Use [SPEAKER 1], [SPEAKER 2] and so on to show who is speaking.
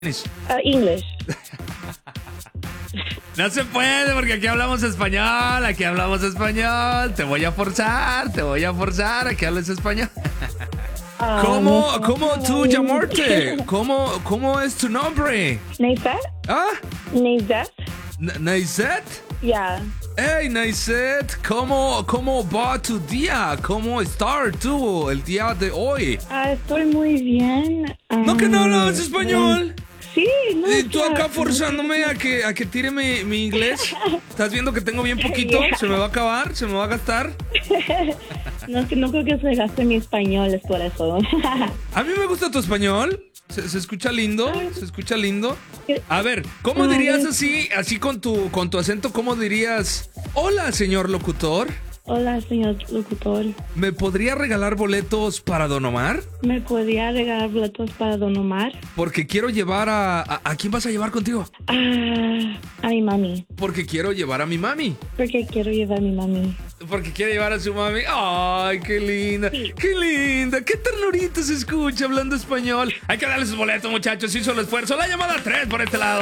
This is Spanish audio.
[SPEAKER 1] English.
[SPEAKER 2] No se puede porque aquí hablamos español, Te voy a forzar a que hables español. ¿Cómo tú llamarte? ¿Cómo es tu nombre?
[SPEAKER 1] Naiset?
[SPEAKER 2] ¿Ah?
[SPEAKER 1] Naiset?
[SPEAKER 2] ¿Naiset?
[SPEAKER 1] Yeah.
[SPEAKER 2] Hey, Naiset, ¿cómo va tu día? ¿Cómo está tú el día de hoy?
[SPEAKER 1] Estoy muy bien.
[SPEAKER 2] ¿No que no hablas español?
[SPEAKER 1] Sí, no.
[SPEAKER 2] ¿Y tú acá forzándome a que tire mi inglés? ¿Estás viendo que tengo bien poquito? ¿Se me va a acabar? ¿Se me va a gastar?
[SPEAKER 1] No creo que se gaste mi español, es por eso.
[SPEAKER 2] A mí me gusta tu español. Se escucha lindo, se escucha lindo. A ver, ¿cómo dirías así con tu acento? ¿Cómo dirías? Hola, señor locutor.
[SPEAKER 1] Hola, señor locutor.
[SPEAKER 2] ¿Me podría regalar boletos para Don Omar?
[SPEAKER 1] ¿Me podría regalar boletos para Don Omar?
[SPEAKER 2] Porque quiero llevar ¿A quién vas a llevar contigo?
[SPEAKER 1] A mi mami.
[SPEAKER 2] Porque quiero llevar a mi mami.
[SPEAKER 1] Porque quiero llevar a mi mami.
[SPEAKER 2] Porque quiere llevar a su mami. ¡Ay, qué linda!
[SPEAKER 1] Sí.
[SPEAKER 2] ¡Qué linda! ¡Qué ternurita se escucha hablando español! Hay que darle sus boletos, muchachos. Hizo el esfuerzo. La llamada 3 por este lado.